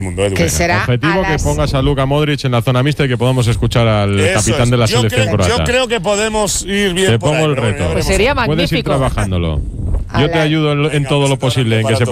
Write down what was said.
Que será objetivo que pongas a Luka Modric en la zona mixta y que podamos escuchar al capitán de la selección croata. Yo creo que podemos ir bien. Te pongo el reto. Pues sería magnífico. Puedes ir trabajándolo. Yo te ayudo en todo lo posible en que se